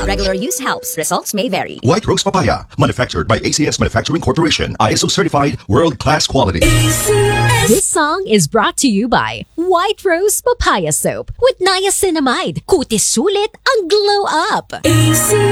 regular use helps. Results may vary. White Rose Papaya, manufactured by ACS Manufacturing Corporation. ISO certified, world-class quality. This song is brought to you by White Rose Papaya Soap with niacinamide. Kutis sulit ang glow up.